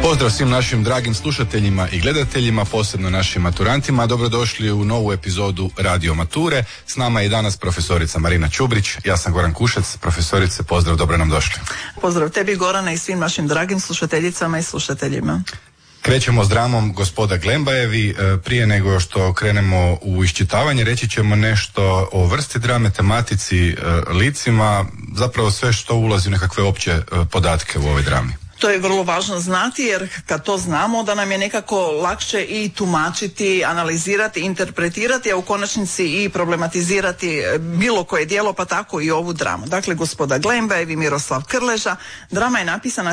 Pozdrav svim našim dragim slušateljima i gledateljima, posebno našim maturantima. Dobrodošli u novu epizodu Radio Mature. S nama je i danas profesorica Marina Čubrić. Ja sam Goran Kušec. Profesorice, pozdrav, dobro nam došli. Pozdrav tebi, Gorana, i svim našim dragim slušateljicama i slušateljima. Krećemo s dramom Gospoda Glembajevi. Prije nego što krenemo u iščitavanje, reći ćemo nešto o vrsti drame, tematici, licima, zapravo sve što ulazi u nekakve opće podatke u ovoj drami. To je vrlo važno znati, jer kad to znamo da nam je nekako lakše i tumačiti, analizirati, interpretirati, a u konačnici i problematizirati bilo koje djelo, pa tako i ovu dramu. Dakle, Gospoda Glembajevi, Miroslav Krleža. Drama je napisana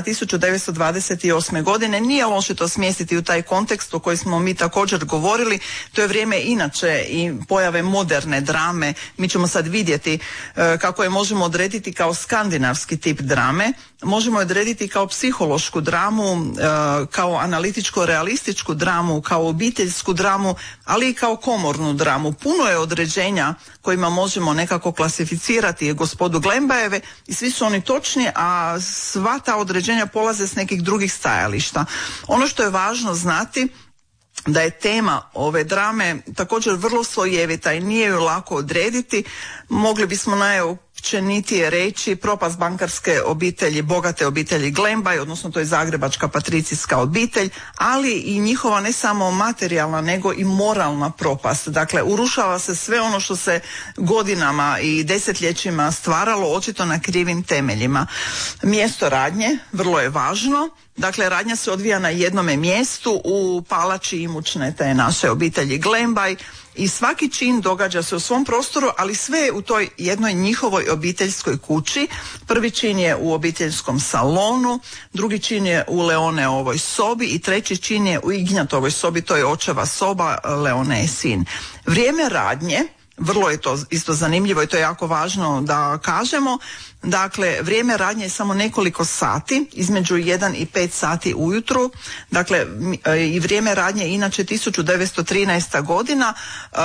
1928. godine. Nije loše to smjestiti u taj kontekst o koji smo mi također govorili. To je vrijeme inače i pojave moderne drame. Mi ćemo sad vidjeti kako je možemo odrediti kao skandinavski tip drame. Možemo odrediti kao psihološku dramu, kao analitičko-realističku dramu, kao obiteljsku dramu, ali i kao komornu dramu. Puno je određenja kojima možemo nekako klasificirati Gospodu Glembajeve i svi su oni točni, a sva ta određenja polaze s nekih drugih stajališta. Ono što je važno znati da je tema ove drame također vrlo slojevita i nije ju lako odrediti. Mogli bismo najopćenitije reći propast bankarske obitelji, bogate obitelji Glembaj, odnosno to je zagrebačka patricijska obitelj, ali i njihova ne samo materijalna nego i moralna propast. Dakle, urušava se sve ono što se godinama i desetljećima stvaralo, očito na krivim temeljima. Mjesto radnje vrlo je važno. Dakle, radnja se odvija na jednome mjestu u palači imućne te naše obitelji Glembaj i svaki čin događa se u svom prostoru, ali sve je u toj jednoj njihovoj obiteljskoj kući. Prvi čin je u obiteljskom salonu, drugi čin je u Leoneovoj sobi i treći čin je u Ignjatovoj sobi, to je očeva soba, Leone je sin. Vrijeme radnje, vrlo je to isto zanimljivo i to je jako važno da kažemo. Dakle, vrijeme radnje je samo nekoliko sati, između 1 i 5 sati ujutru. Dakle, i vrijeme radnje je inače 1913. godina.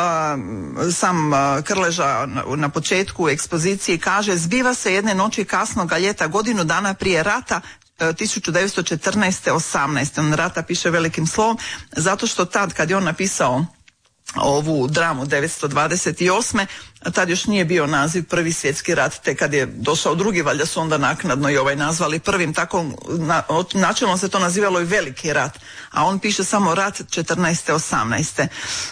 Sam Krleža na početku ekspozicije kaže: zbiva se jedne noći kasnoga ljeta, godinu dana prije rata, 1914. 18. On rata piše velikim slovom, zato što tad kad je on napisao ovu dramu 1928. tad još nije bio naziv Prvi svjetski rat, te kad je došao drugi, valjda su onda naknadno i ovaj nazvali prvim, tako načelno se to nazivalo i Veliki rat, a on piše samo rat 14.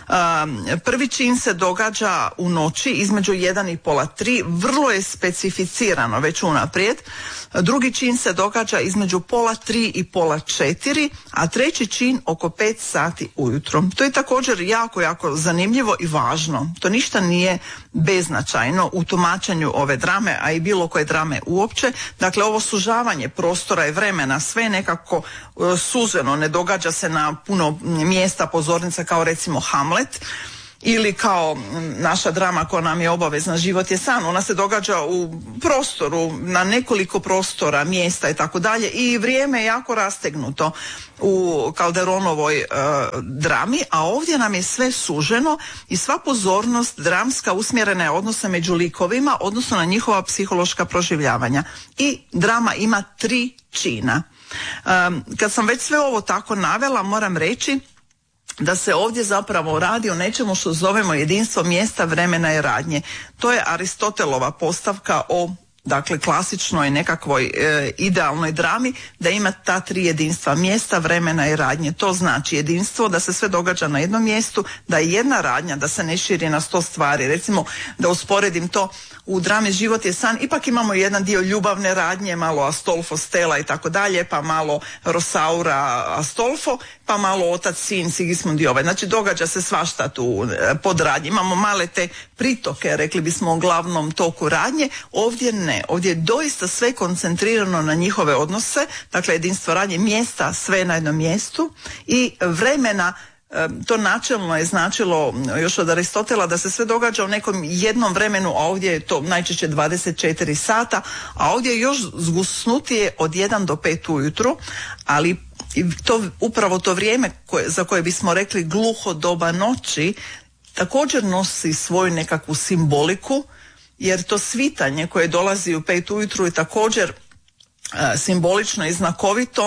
18. Prvi čin se događa u noći između 1 i pola 3, vrlo je specificirano već unaprijed. Drugi čin se događa između pola 3 i pola 4, a treći čin oko 5 sati ujutro. To je također jako zanimljivo i važno. To ništa nije beznačajno u tumačenju ove drame, a i bilo koje drame uopće. Dakle, ovo sužavanje prostora i vremena, sve je nekako suženo, ne događa se na puno mjesta, pozornica kao recimo Hamlet, ili kao naša drama koja nam je obavezna, Život je san. Ona se događa u prostoru, na nekoliko prostora, mjesta i tako dalje, i vrijeme je jako rastegnuto u Calderonovoj drami, a ovdje nam je sve suženo i sva pozornost dramska usmjerena je odnose među likovima, odnosno na njihova psihološka proživljavanja. I drama ima 3 čina. Kad sam već sve ovo tako navela, moram reći da se ovdje zapravo radi o nečemu što zovemo jedinstvo mjesta, vremena i radnje. To je Aristotelova postavka o, dakle, klasičnoj nekakvoj idealnoj drami, da ima ta 3 jedinstva, mjesta, vremena i radnje. To znači jedinstvo, da se sve događa na jednom mjestu, da je jedna radnja, da se ne širi na 100 stvari. Recimo, da usporedim to, u drami Život je san ipak imamo jedan dio ljubavne radnje, malo Astolfo, Stella i tako dalje, pa malo Rosaura, Astolfo, pa malo otac, sin, Sigismund i ovaj. Znači, događa se svašta tu pod radnje. Imamo male te pritoke, rekli bismo, u glavnom toku radnje. Ovdje ne. Ovdje je doista sve koncentrirano na njihove odnose, dakle jedinstvo radnje, mjesta, sve na jednom mjestu, i vremena. To načelno je značilo još od Aristotela da se sve događa u nekom jednom vremenu, a ovdje je to najčešće 24 sata, a ovdje je još zgusnutije od 1 do 5 ujutru, ali upravo to vrijeme za koje bismo rekli gluho doba noći također nosi svoju nekakvu simboliku, jer to svitanje koje dolazi u 5 ujutru je također simbolično i znakovito,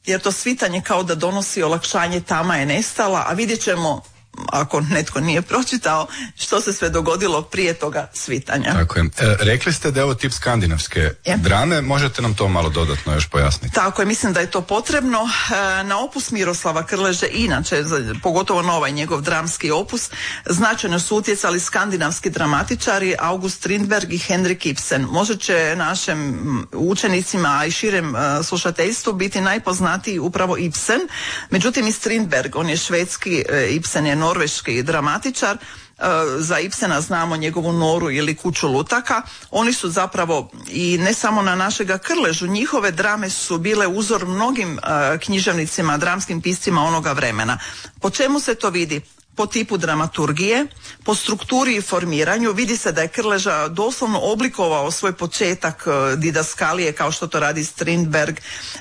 jer to svitanje kao da donosi olakšanje, tama je nestala, a vidjet ćemo, ako netko nije pročitao, što se sve dogodilo prije toga svitanja. Tako je. Rekli ste da je ovo tip skandinavske drame, možete nam to malo dodatno još pojasniti? Tako je, mislim da je to potrebno. Na opus Miroslava Krleže, inače, pogotovo na ovaj njegov dramski opus, značajno su utjecali skandinavski dramatičari August Strindberg i Henrik Ibsen. Možda će našim učenicima, a i širem slušateljstvu biti najpoznatiji upravo Ibsen, međutim i Strindberg, on je švedski, Ibsen je norveški dramatičar. Za Ibsena znamo njegovu Noru ili Kuću lutaka. Oni su zapravo, i ne samo na našega Krležu, njihove drame su bile uzor mnogim književnicima, dramskim piscima onoga vremena. Po čemu se to vidi? Po tipu dramaturgije, po strukturi i formiranju. Vidi se da je Krleža doslovno oblikovao svoj početak didaskalije, kao što to radi Strindberg,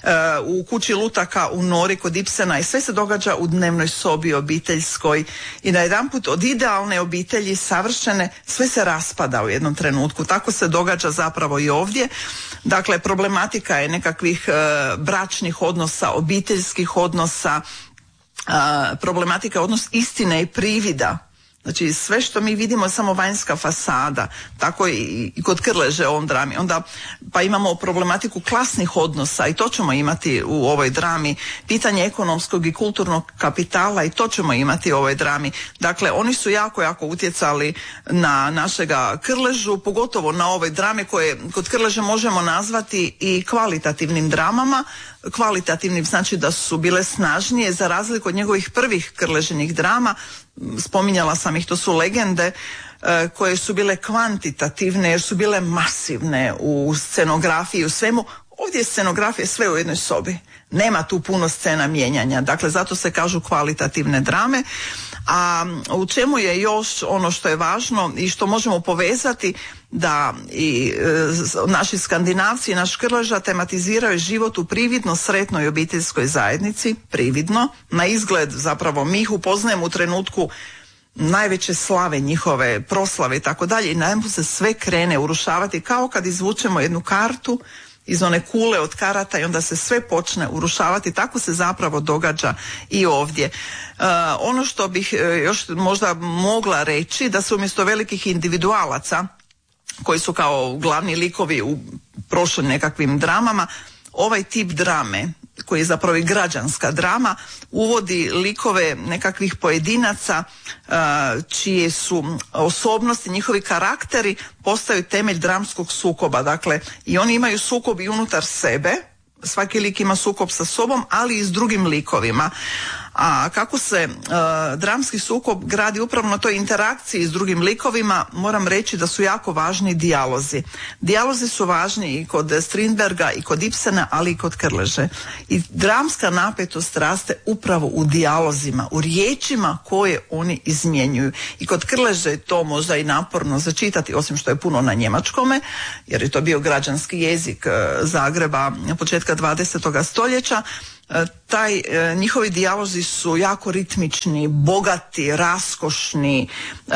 u Kući lutaka, u Nori kod Ibsena, i sve se događa u dnevnoj sobi obiteljskoj, i najedanput od idealne obitelji, savršene, sve se raspada u jednom trenutku. Tako se događa zapravo i ovdje. Dakle, problematika je nekakvih bračnih odnosa, obiteljskih odnosa, problematika odnos istine i privida. Znači sve što mi vidimo je samo vanjska fasada, tako i kod Krleže u ovom drami. Onda pa imamo problematiku klasnih odnosa, i to ćemo imati u ovoj drami, pitanje ekonomskog i kulturnog kapitala, i to ćemo imati u ovoj drami. Dakle, oni su jako, jako utjecali na našega Krležu, pogotovo na ovoj drame koje kod Krleže možemo nazvati i kvalitativnim dramama. Kvalitativnim znači da su bile snažnije, za razliku od njegovih prvih Krležinih drama. Spominjala sam ih, to su legende koje su bile kvantitativne jer su bile masivne u scenografiji, u svemu. Ovdje je scenografija sve u jednoj sobi. Nema tu puno scena mijenjanja. Dakle, zato se kažu kvalitativne drame. A u čemu je još ono što je važno i što možemo povezati, da i naši Skandinavci i naš Krleža tematiziraju život u prividno sretnoj obiteljskoj zajednici, prividno, na izgled zapravo mi ih upoznajemo u trenutku najveće slave njihove, proslave i tako dalje, i najednom se sve krene urušavati, kao kad izvučemo jednu kartu iz one kule od karata i onda se sve počne urušavati. Tako se zapravo događa i ovdje. Ono što bih još možda mogla reći, da se umjesto velikih individualaca koji su kao glavni likovi u prošlim nekakvim dramama, ovaj tip drame, koji je zapravo i građanska drama, uvodi likove nekakvih pojedinaca čije su osobnosti, njihovi karakteri postaju temelj dramskog sukoba. Dakle, i oni imaju sukob i unutar sebe, svaki lik ima sukob sa sobom, ali i s drugim likovima. A kako se dramski sukob gradi upravo na toj interakciji s drugim likovima, moram reći da su jako važni dijalozi. Dijalozi su važni i kod Strindberga i kod Ibsena, ali i kod Krleže. I dramska napetost raste upravo u dijalozima, u riječima koje oni izmjenjuju. I kod Krleže je to možda i naporno začitati, osim što je puno na njemačkome, jer je to bio građanski jezik Zagreba početka 20. stoljeća. Njihovi dijalozi su jako ritmični, bogati, raskošni,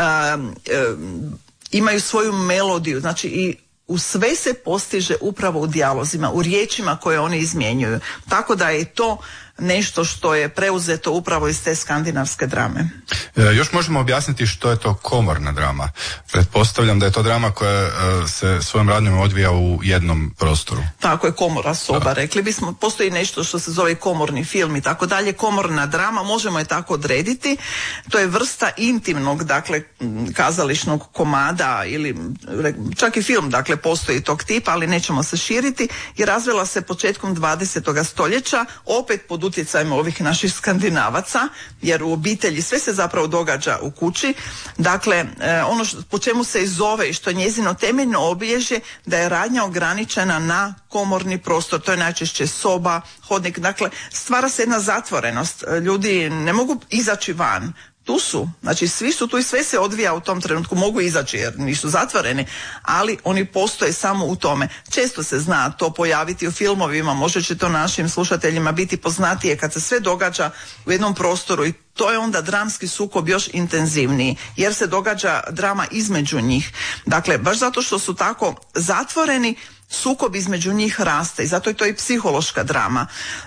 imaju svoju melodiju, znači i u sve se postiže upravo u dijalozima, u riječima koje oni izmjenjuju. Tako da je to nešto što je preuzeto upravo iz te skandinavske drame. Još možemo objasniti što je to komorna drama. Pretpostavljam da je to drama koja se svojom radnjom odvija u jednom prostoru. Tako je, komora, soba, rekli bismo. Postoji nešto što se zove komorni film i tako dalje. Komorna drama, možemo je tako odrediti. To je vrsta intimnog, dakle, kazališnog komada ili čak i film, dakle, postoji tog tipa, ali nećemo se širiti, i razvila se početkom 20. stoljeća, opet pod utjecajem ovih naših Skandinavaca, jer u obitelji sve se zapravo događa u kući. Dakle, ono po čemu se i zove i što je njezino temeljno obilježje, da je radnja ograničena na komorni prostor. To je najčešće soba, hodnik. Dakle, stvara se jedna zatvorenost. Ljudi ne mogu izaći van. Tu su, znači svi su tu i sve se odvija u tom trenutku, mogu izaći jer nisu zatvoreni, ali oni postoje samo u tome. Često se zna to pojaviti u filmovima, možda će to našim slušateljima biti poznatije kad se sve događa u jednom prostoru, i to je onda dramski sukob još intenzivniji, jer se događa drama između njih. Dakle, baš zato što su tako zatvoreni, sukob između njih raste i zato je to i psihološka drama.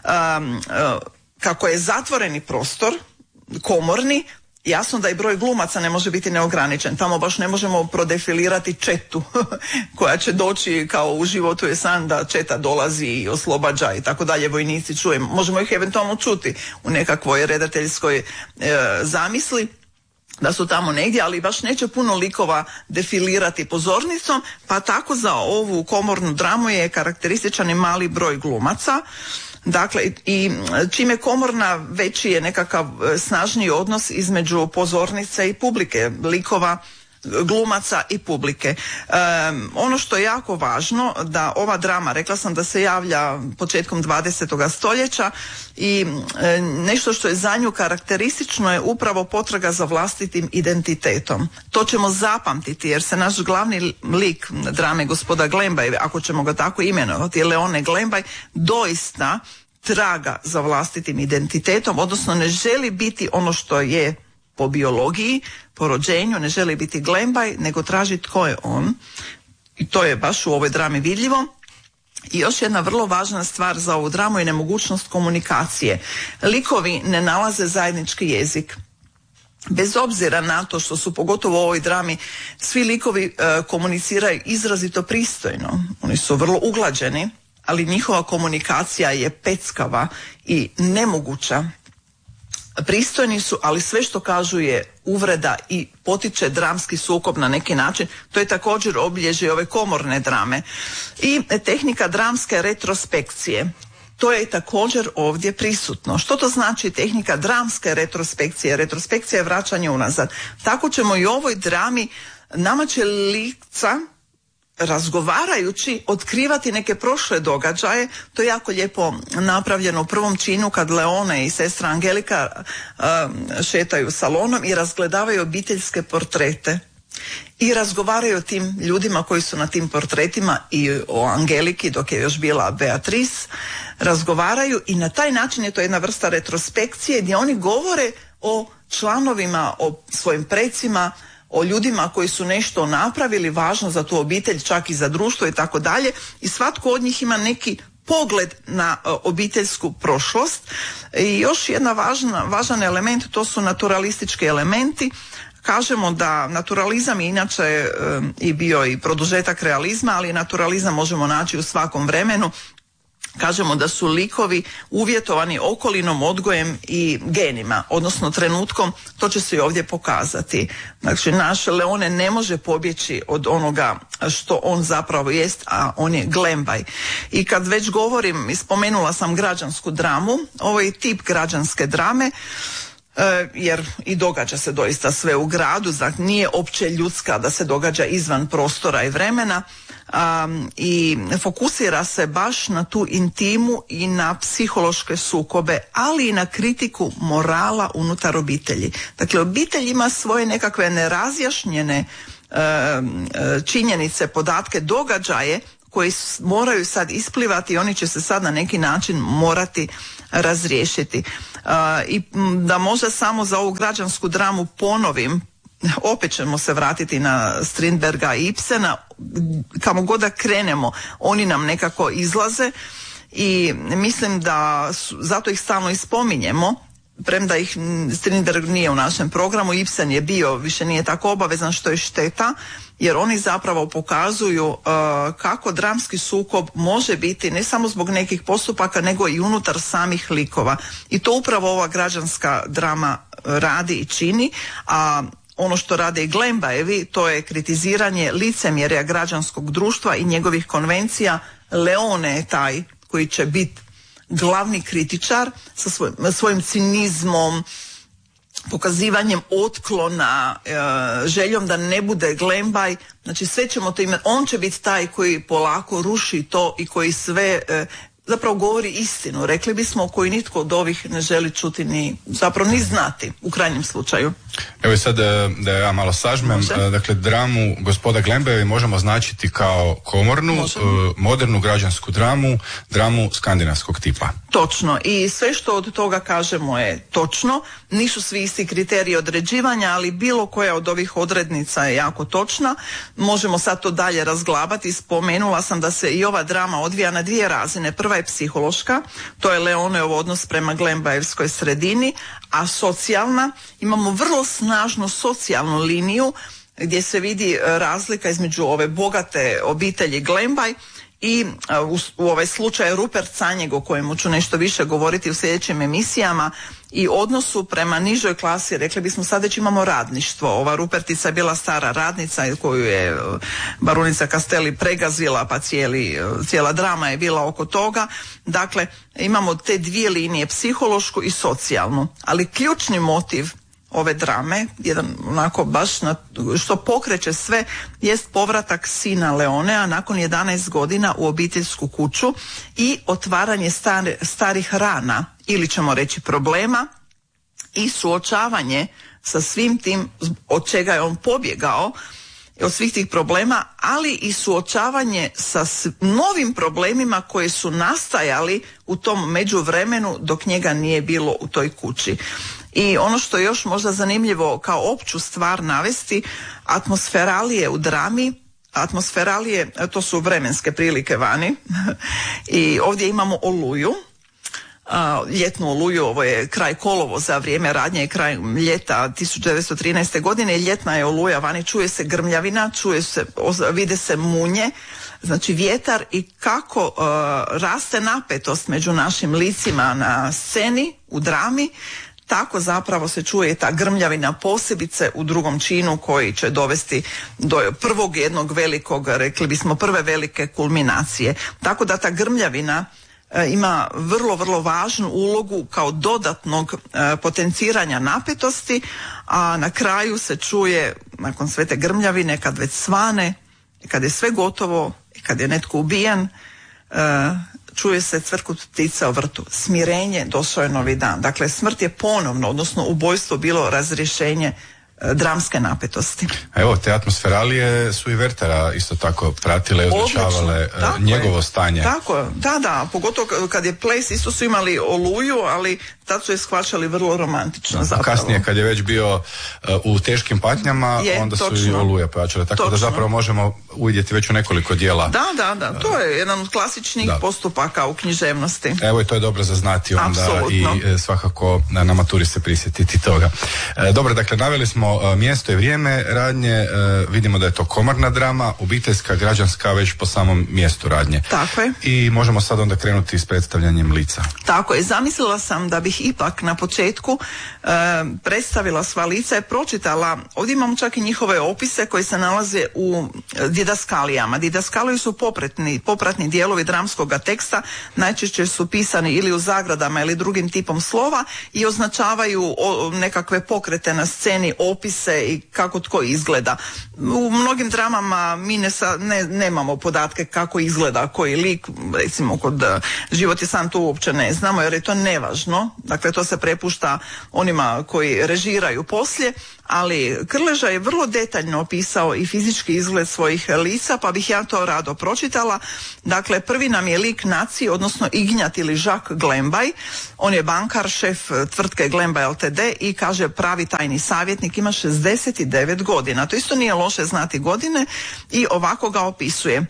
Kako je zatvoreni prostor, komorni, jasno da i broj glumaca ne može biti neograničen. Tamo baš ne možemo prodefilirati četu koja će doći kao u životu je san da četa dolazi i oslobađa i tako dalje, vojnici čujemo. Možemo ih eventualno čuti u nekakvoj redateljskoj zamisli da su tamo negdje, ali baš neće puno likova defilirati pozornicom, pa tako za ovu komornu dramu je karakterističan i mali broj glumaca. Dakle, i čim je komorna, veći je nekakav snažniji odnos između pozornice i publike, likova, glumaca i publike. Ono što je jako važno, da ova drama, rekla sam da se javlja početkom 20. stoljeća i nešto što je za nju karakteristično je upravo potraga za vlastitim identitetom. To ćemo zapamtiti jer se naš glavni lik drame gospoda Glembaj, ako ćemo ga tako imenovati, Leone Glembaj, doista traga za vlastitim identitetom, odnosno ne želi biti ono što je po biologiji, po rođenju, ne želi biti Glembaj, nego traži tko je on. I to je baš u ovoj drami vidljivo. I još jedna vrlo važna stvar za ovu dramu je nemogućnost komunikacije. Likovi ne nalaze zajednički jezik. Bez obzira na to što su pogotovo u ovoj drami svi likovi komuniciraju izrazito pristojno. Oni su vrlo uglađeni, ali njihova komunikacija je peckava i nemoguća. Pristojni su, ali sve što kažu je uvreda i potiče dramski sukob na neki način. To je također obilježje ove komorne drame. I tehnika dramske retrospekcije. To je također ovdje prisutno. Što to znači tehnika dramske retrospekcije? Retrospekcija je vraćanje unazad. Tako ćemo i u ovoj drami, nama će lica razgovarajući otkrivati neke prošle događaje. To je jako lijepo napravljeno u prvom činu kad Leone i sestra Angelika šetaju salonom i razgledavaju obiteljske portrete i razgovaraju o tim ljudima koji su na tim portretima i o Angeliki dok je još bila Beatrice, razgovaraju i na taj način je to jedna vrsta retrospekcije gdje oni govore o članovima, o svojim precima, o ljudima koji su nešto napravili važno za tu obitelj, čak i za društvo i tako dalje, i svatko od njih ima neki pogled na obiteljsku prošlost. I još jedan važan element, to su naturalistički elementi. Kažemo da naturalizam je inače i bio i produžetak realizma, ali naturalizam možemo naći u svakom vremenu. Kažemo da su likovi uvjetovani okolinom, odgojem i genima, odnosno trenutkom, to će se i ovdje pokazati. Znači, naš Leone ne može pobjeći od onoga što on zapravo jest, a on je Glembaj. I kad već govorim, spomenula sam građansku dramu, ovo je tip građanske drame, jer i događa se doista sve u gradu, znači nije opće ljudska da se događa izvan prostora i vremena, i fokusira se baš na tu intimu i na psihološke sukobe, ali i na kritiku morala unutar obitelji. Dakle, obitelj ima svoje nekakve nerazjašnjene činjenice, podatke, događaje koji moraju sad isplivati i oni će se sad na neki način morati razriješiti. I da možda samo za ovu građansku dramu ponovim, opet ćemo se vratiti na Strindberga i Ibsena, kamo god da krenemo, oni nam nekako izlaze i mislim da zato ih stalno i spominjemo, premda ih Strindberg nije u našem programu, Ibsen je bio, više nije tako obavezan, što je šteta, jer oni zapravo pokazuju kako dramski sukob može biti ne samo zbog nekih postupaka, nego i unutar samih likova. I to upravo ova građanska drama radi i čini, a ono što rade i Glembajevi, to je kritiziranje licemjerja građanskog društva i njegovih konvencija. Leone je taj koji će biti glavni kritičar sa svojim cinizmom, pokazivanjem otklona, željom da ne bude Glembaj. Znači sve ćemo to imati. On će biti taj koji polako ruši to i koji sve zapravo govori istinu, rekli bismo, koju nitko od ovih ne želi čuti ni znati u krajnjem slučaju. Evo i sad da ja malo sažmem, dakle dramu Gospoda Glembajevi možemo označiti kao komornu, modernu građansku dramu skandinavskog tipa. Točno, i sve što od toga kažemo je točno, nisu svi isti kriteriji određivanja, ali bilo koja od ovih odrednica je jako točna. Možemo sad to dalje razglabati. Spomenula sam da se i ova drama odvija na dvije razine. Prva je psihološka, to je Leoneov odnos prema Glembajevskoj sredini, a socijalna, imamo vrlo snažnu socijalnu liniju gdje se vidi razlika između ove bogate obitelji Glembaj i u ovaj slučaj Rupert Canjeg, o kojemu ću nešto više govoriti u sljedećim emisijama, i odnosu prema nižoj klasi. Rekli bismo, sad već imamo radništvo. Ova Rupertica je bila stara radnica koju je baronica Castelli pregazila, pa cijela drama je bila oko toga. Dakle, imamo te dvije linije, psihološku i socijalnu. Ali ključni motiv ove drame, jedan onako baš što pokreće sve, jest povratak sina Leonea nakon 11 godina u obiteljsku kuću i otvaranje starih rana, ili ćemo reći problema, i suočavanje sa svim tim od čega je on pobjegao, od svih tih problema, ali i suočavanje sa novim problemima koji su nastajali u tom međuvremenu dok njega nije bilo u toj kući. I ono što je još možda zanimljivo kao opću stvar navesti, atmosferalije u drami, atmosferalije, to su vremenske prilike vani, i ovdje imamo oluju, ljetnu oluju, ovo je kraj kolovoza, vrijeme radnje je kraj ljeta 1913. godine, ljetna je oluja vani, čuje se grmljavina, vide se munje, znači vjetar, i kako raste napetost među našim licima na sceni, u drami, tako zapravo se čuje ta grmljavina, posebice u drugom činu koji će dovesti do prvog jednog velikog, rekli bismo prve velike kulminacije. Tako da ta grmljavina ima vrlo, vrlo važnu ulogu kao dodatnog potenciranja napetosti, a na kraju se čuje, nakon sve te grmljavine, kad već svane, kad je sve gotovo i kad je netko ubijen, čuje se cvrkut ptica u vrtu. Smirenje, došao je novi dan. Dakle, smrt je ponovno, odnosno ubojstvo, bilo razrješenje dramske napetosti. Evo, te atmosferalije su i Werthera isto tako pratile i označavale njegovo stanje. Tako, da, pogotovo kad je ples, isto su imali oluju, ali tad su je shvaćali vrlo romantično zapravo. Kasnije kad je već bio u teškim patnjama, onda su i oluje pojačale. Tako da zapravo možemo uvidjeti već u nekoliko dijela. Da, to je jedan od klasičnih postupaka u književnosti. Evo, i to je dobro za znati onda. Apsolutno. I svakako na maturi se prisjetiti toga. Dobro, dakle, naveli smo mjesto i vrijeme radnje, vidimo da je to komorna drama, obiteljska, građanska već po samom mjestu radnje. Tako je. I možemo sad onda krenuti s predstavljanjem lica. Tako je, zamislila sam da bih ipak na početku predstavila sva lica i pročitala, ovdje imamo čak i njihove opise koji se nalaze u didaskalijama. Didaskalije su popratni dijelovi dramskog teksta, najčešće su pisani ili u zagradama ili drugim tipom slova i označavaju nekakve pokrete na sceni, opise i kako tko izgleda. U mnogim dramama mi nemamo podatke kako izgleda koji lik, recimo kod Život je san, to uopće ne znamo jer je to nevažno, dakle to se prepušta onima koji režiraju poslije, ali Krleža je vrlo detaljno opisao i fizički izgled svojih lica, pa bih ja to rado pročitala. Dakle, prvi nam je lik Naci, odnosno Ignjat ili Jacques Glembaj. On je bankar, šef tvrtke Glembaj Ltd. I kaže pravi tajni savjetnik, ima 69 godina. To isto nije loše znati godine i ovako ga opisuje.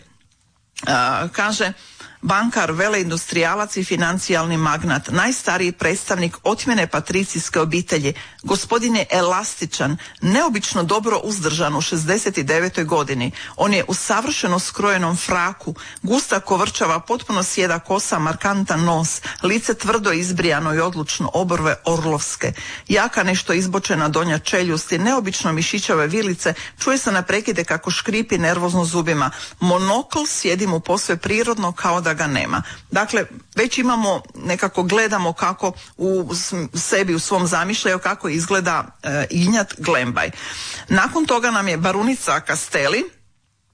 Kaže: bankar, veleindustrijalac i financijalni magnat, najstariji predstavnik otmjene patricijske obitelji, gospodin je elastičan, neobično dobro uzdržan u 69. godini. On je u savršeno skrojenom fraku, gusta kovrčava, potpuno sjeda kosa, markantan nos, lice tvrdo izbrijano i odlučno, obrve orlovske, jaka nešto izbočena donja čeljusti, neobično mišićave vilice, čuje se na prekide kako škripi nervozno zubima, monokl sjedi mu posve prirodno kao da ga nema. Dakle, već imamo, nekako gledamo kako u sebi, u svom zamišljaju kako izgleda Ignjat Glembaj. Nakon toga nam je baronica Castelli,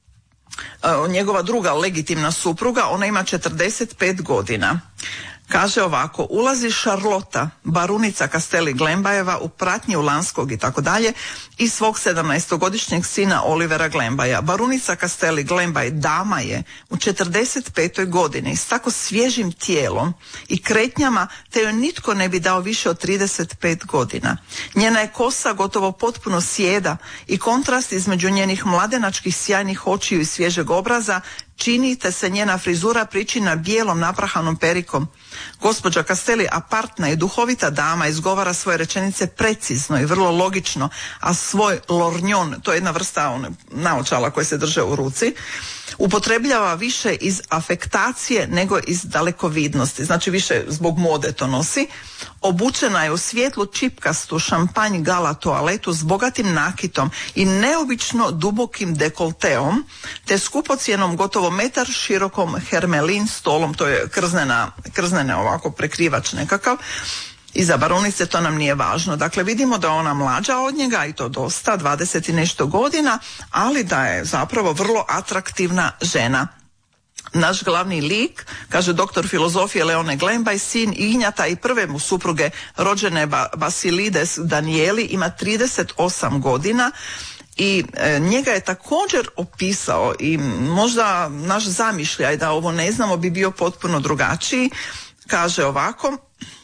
njegova druga legitimna supruga, ona ima 45 godina. Kaže ovako, ulazi Šarlota, barunica Castelli Glembajeva u pratnji Ulanskog i tako dalje i svog 17-godišnjeg sina Olivera Glembaja. Barunica Castelli Glembaj dama je u 45. godini s tako svježim tijelom i kretnjama, te joj nitko ne bi dao više od 35 godina. Njena je kosa gotovo potpuno sjeda i kontrast između njenih mladenačkih sjajnih očiju i svježeg obraza čini, te se njena frizura pričina bijelom naprahanom perikom. Gospođa Castelli, apartna i duhovita dama, izgovara svoje rečenice precizno i vrlo logično, a svoj lornjon, to je jedna vrsta naočala koje se drže u ruci, upotrebljava više iz afektacije nego iz dalekovidnosti, znači više zbog mode to nosi. Obučena je u svijetlu čipkastu šampanj gala toaletu s bogatim nakitom i neobično dubokim dekolteom, te skupocjenom gotovo metar širokom hermelin stolom, to je krznene ovako prekrivač nekakav. I za baronice to nam nije važno. Dakle, vidimo da je ona mlađa od njega i to dosta, 20 i nešto godina, ali da je zapravo vrlo atraktivna žena. Naš glavni lik, kaže doktor filozofije Leone Glembaj, sin Ignjata i prve mu supruge rođene Basilides Danijeli, ima 38 godina i njega je također opisao i možda naš zamišljaj da ovo ne znamo bi bio potpuno drugačiji. Kaže ovako,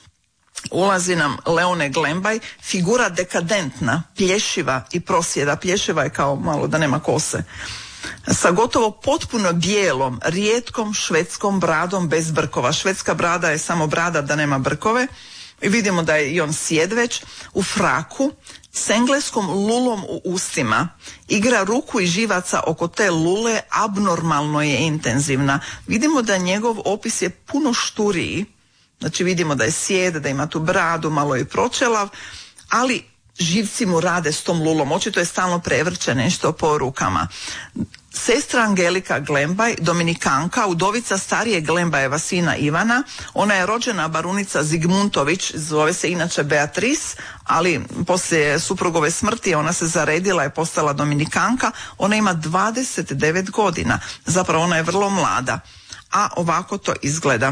ulazi nam Leone Glembaj, figura dekadentna, plješiva i prosjeda. Plješiva je kao malo da nema kose. Sa gotovo potpuno bijelom, rijetkom švedskom bradom bez brkova. Švedska brada je samo brada da nema brkove. I vidimo da je i on sjed već u fraku, s engleskom lulom u ustima. Igra ruku i živaca oko te lule abnormalno je intenzivna. Vidimo da njegov opis je puno šturiji. Znači vidimo da je sjed, da ima tu bradu, malo je pročelav, ali živci mu rade s tom lulom. Očito je stalno prevrće nešto po rukama. Sestra Angelika Glembaj, dominikanka, udovica starije Glembajeva sina Ivana. Ona je rođena barunica Zigmuntović, zove se inače Beatrice, ali poslije suprugove smrti ona se zaredila i postala dominikanka. Ona ima 29 godina. Zapravo ona je vrlo mlada. A ovako to izgleda.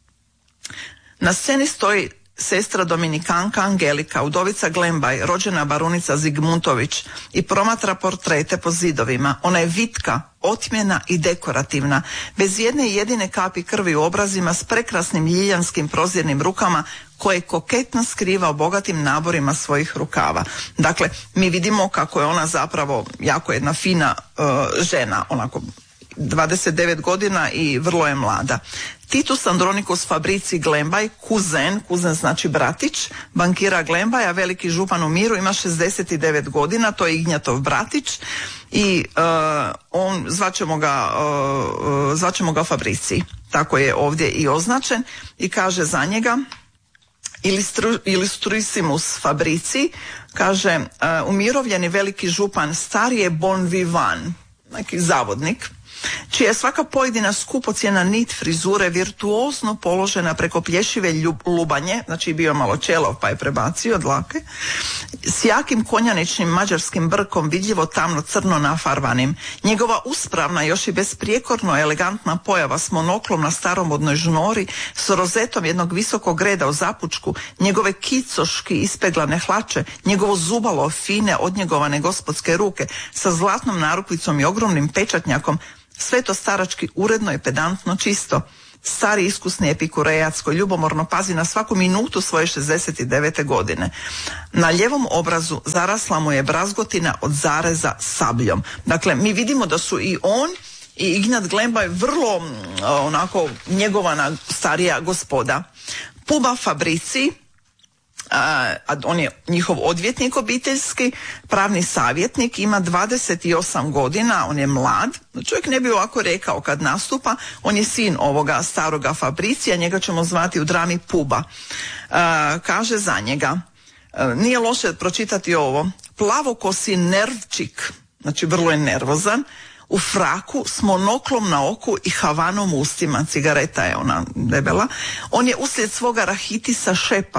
Na sceni stoji sestra dominikanka Angelika, udovica Glembaj, rođena barunica Zigmuntović, i promatra portrete po zidovima. Ona je vitka, otmjena i dekorativna, bez jedne jedine kapi krvi u obrazima, s prekrasnim ljiljanskim prozirnim rukama koje koketno skriva u bogatim naborima svojih rukava. Dakle, mi vidimo kako je ona zapravo jako jedna fina žena, onako 29 godina i vrlo je mlada. Titus Andronicus Fabrici Glembaj, kuzen znači bratić, bankira Glembaja, veliki župan u miru, ima 69 godina, to je Ignjatov bratić i zvaćemo ga Fabrici. Tako je ovdje i označen i kaže za njega Illustrissimus Fabrici, kaže umirovljeni veliki župan, stari je bon vivant, neki zavodnik, čija je svaka pojedina skupocjena nit frizure virtuozno položena preko plješive lubanje, znači bio malo čelov pa je prebacio dlake, s jakim konjaničnim mađarskim brkom vidljivo tamno crno nafarvanim. Njegova uspravna, još i besprijekorno elegantna pojava s monoklom na staromodnoj žnori, s rozetom jednog visokog reda u zapučku, njegove kicoški ispeglane hlače, njegovo zubalo fine odnjegovane gospodske ruke sa zlatnom narukvicom i ogromnim pečatnjakom, sve to starački uredno i pedantno čisto. Stari iskusni epikurejac koji ljubomorno pazi na svaku minutu svoje 69. godine. Na ljevom obrazu zarasla mu je brazgotina od zareza sabljom. Dakle, mi vidimo da su i on i Ignjat Glembaj vrlo onako njegovana starija gospoda. Puba Fabrici, a on je njihov odvjetnik obiteljski, pravni savjetnik, ima 28 godina, on je mlad, čovjek ne bi ovako rekao kad nastupa, on je sin ovoga staroga Fabricija, njega ćemo zvati u drami Puba. Kaže za njega, nije loše pročitati ovo, plavokosi nervčik, znači vrlo je nervozan, u fraku s monoklom na oku i havanom u ustima, cigareta je ona debela, on je uslijed svoga rahitisa šepav.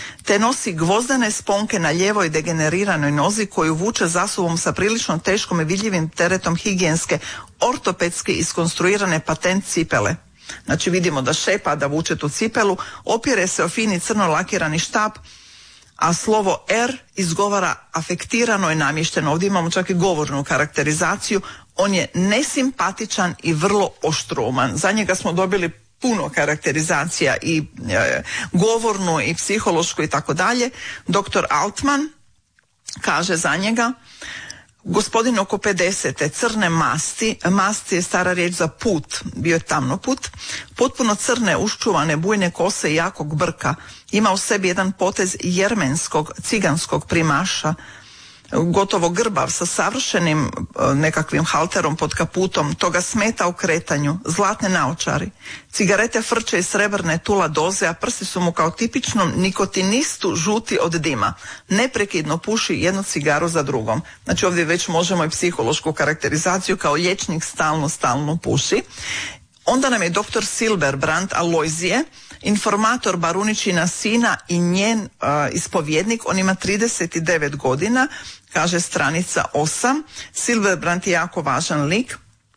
te nosi gvozdene sponke na lijevoj degeneriranoj nozi koju vuče za sobom sa prilično teškom i vidljivim teretom higijenske, ortopedski iskonstruirane patent cipele. Znači vidimo da šepa, da vuče tu cipelu, opire se o fini crno lakirani štap, a slovo R izgovara afektirano i namješteno. Ovdje imamo čak i govornu karakterizaciju. On je nesimpatičan i vrlo oštruman. Za njega smo dobili puno karakterizacija i govornu i psihološku i tako dalje. Dr. Altman kaže za njega: gospodin oko 50. crne masti, mast je stara riječ za put, bio je tamnoput, potpuno crne, uščuvane, bujne kose i jakog brka. Ima u sebi jedan potez jermenskog, ciganskog primaša, gotovo grbav, sa savršenim nekakvim halterom pod kaputom, to ga smeta u kretanju, zlatne naočari. Cigarete frče iz srebrne tula doze, a prsti su mu kao tipičnom nikotinistu žuti od dima. Neprekidno puši jednu cigaru za drugom. Znači ovdje već možemo i psihološku karakterizaciju, kao liječnik stalno puši. Onda nam je dr. Silberbrand Alojzije, informator Baruničina sina i njen ispovjednik. On ima 39 godina, kaže stranica 8. Silberbrand je jako važan lik.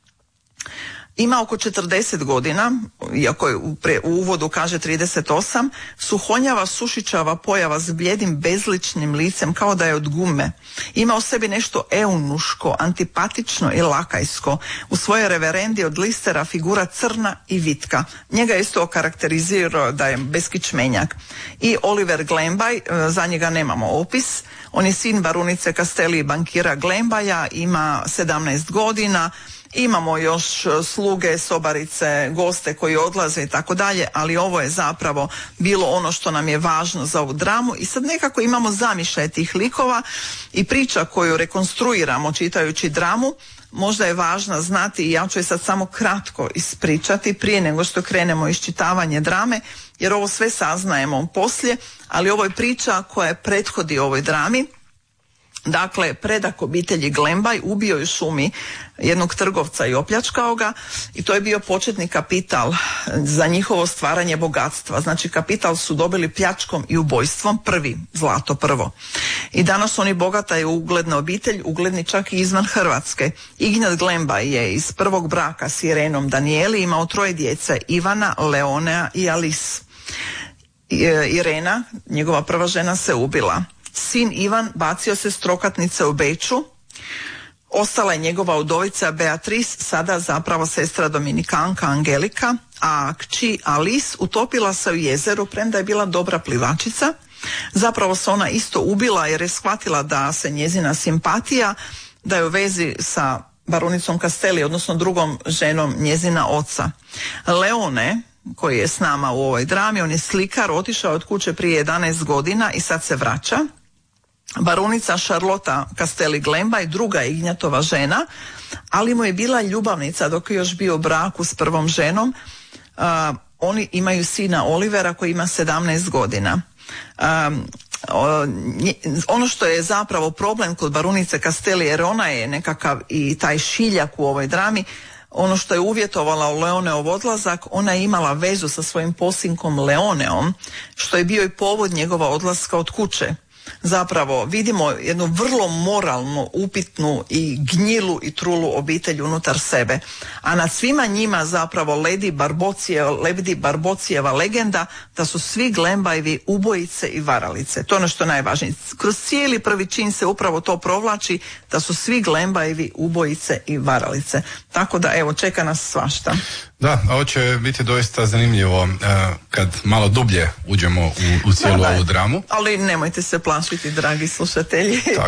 Ima oko 40 godina, iako je u uvodu kaže 38, suhonjava, sušičava pojava s bljedim bezličnim licem kao da je od gume. Ima u sebi nešto eunuško, antipatično i lakajsko. U svojoj reverendi od listera figura crna i vitka. Njega isto okarakterizirao da je beskičmenjak. I Oliver Glembaj, za njega nemamo opis. On je sin barunice Castelli i bankira Glembaja, ima 17 godina. Imamo još sluge, sobarice, goste koji odlaze i tako dalje, ali ovo je zapravo bilo ono što nam je važno za ovu dramu. I sad nekako imamo zamišljaj tih likova i priča koju rekonstruiramo čitajući dramu. Možda je važno znati, i ja ću je sad samo kratko ispričati prije nego što krenemo iščitavanje drame, jer ovo sve saznajemo poslije, ali ovo je priča koja prethodi ovoj drami. Dakle, predak obitelji Glembaj ubio je u šumi jednog trgovca i opljačkao ga, i to je bio početni kapital za njihovo stvaranje bogatstva. Znači kapital su dobili pljačkom i ubojstvom, zlato prvo. I danas oni bogata i ugledna obitelj, ugledni čak i izvan Hrvatske. Ignjat Glembaj je iz prvog braka s Irenom Danijeli imao 3 djece, Ivana, Leonea i Alice. Irena, njegova prva žena, se ubila. Sin Ivan bacio se s trokatnice u Beču. Ostala je njegova udovica Beatrice, sada zapravo sestra dominikanka Angelika, a kći Alice utopila se u jezeru, premda je bila dobra plivačica. Zapravo se ona isto ubila jer je shvatila da se njezina simpatija, da je u vezi sa baronicom Castelli, odnosno drugom ženom njezina oca. Leone, koji je s nama u ovoj drami, on je slikar, otišao od kuće prije 11 godina i sad se vraća. Baronica Charlotta Castelli Glembaj, druga Ignjatova žena, ali mu je bila ljubavnica dok je još bio u braku s prvom ženom. Oni imaju sina Olivera koji ima 17 godina. Ono što je zapravo problem kod baronice Castelli, jer ona je nekakav i taj šiljak u ovoj drami, ono što je uvjetovala u Leoneov odlazak, ona je imala vezu sa svojim posinkom Leoneom, što je bio i povod njegova odlaska od kuće. Zapravo vidimo jednu vrlo moralnu, upitnu i gnjilu i trulu obitelj unutar sebe. A nad svima njima zapravo ledi Barbocijeva legenda da su svi Glembajevi ubojice i varalice. To je ono što je najvažnije. Kroz cijeli prvi čin se upravo to provlači, da su svi Glembajevi ubojice i varalice. Tako da evo, čeka nas svašta. Da, ovo će biti doista zanimljivo kad malo dublje uđemo u cijelu ovu dramu. Ali nemojte se plašiti, dragi slušatelji.